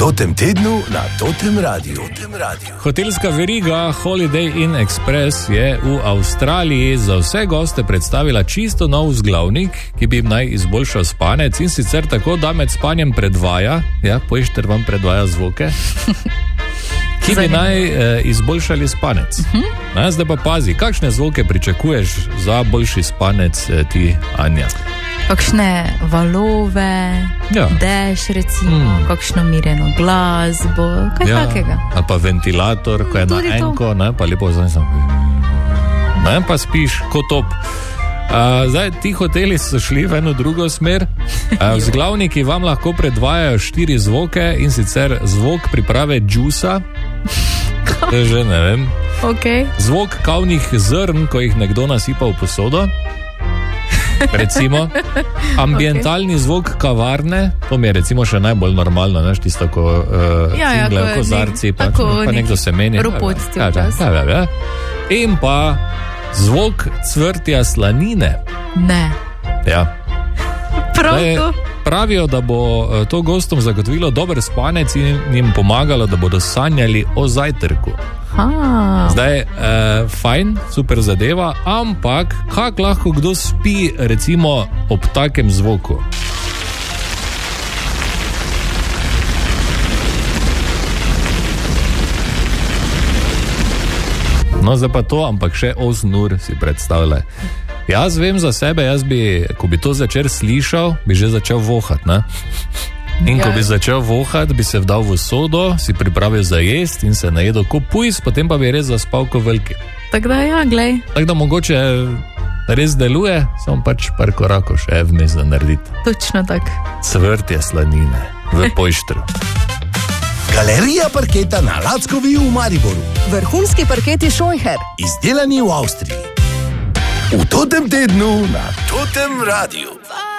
Totem tednu na Totem Radiu. Hotelska veriga Holiday Inn Express je v Avstraliji za vse goste predstavila čisto nov vzglavnik, ki bi jim naj izboljšal spanec, in sicer tako, da med spanjem predvaja, Pojšter vam predvaja zvoke, ki bi naj izboljšali spanec. Zdaj pa pazi, kakšne zvoke pričakuješ za boljši spanec ti, Anja? Kakšne valove, dež recimo, kakšno mirjeno glasbo, kaj takega. Ali pa ventilator, ko je na enko, pa lepo pa spiš kot top. Zdaj, ti hoteli so šli v eno drugo smer. Vzglavniki vam lahko predvajajo 4 zvoke, in sicer zvok priprave džusa, že ne vem, zvok kavnih zrn, ko jih nekdo nasipa v posodo, recimo, ambientalni zvok kavarne, to mi je recimo še najbolj normalno, tisto, ko cinglajo kozarci, pa nekdo se meni. Ropotci In pa zvok cvrtja slanine. Ne. Prav to. Pravijo, da bo to gostom zagotovilo dober spanec in jim pomagalo, da bodo sanjali o zajtrku. Zdaj, fajn, super zadeva, ampak kako lahko kdo spi recimo ob takem zvoku? No, zdaj pa to, ampak še 8 ur si predstavljaj. Jaz vem za sebe, ko bi to začel slišal, bi že začel vohat, ne? In ko bi začel vohat, bi se vdal v sodo, si pripravil za jest in se najedel ko pujs, potem pa bi res zaspal ko veliki. Tako da glej. Tako da mogoče res deluje, samo pač par korakov še vmes da narediti. Točno tak. Cvrtje slanine v Pojštru. Galerija parketa na Lackovi v Mariboru. Vrhunski parketi Scheucher. Izdelani v Avstriji. V Totem tednu na Totem Radiu.